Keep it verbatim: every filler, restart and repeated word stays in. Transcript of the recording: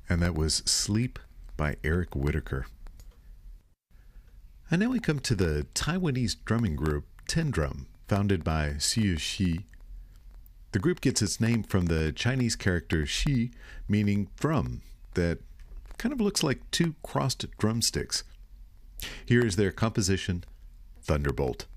And that was Sleep by Eric Whitacre. And now we come to the Taiwanese drumming group Ten Drum, founded by Xu Shi. The group gets its name from the Chinese character Xi, meaning drum, that kind of looks like two crossed drumsticks. Here is their composition, Thunderbolt.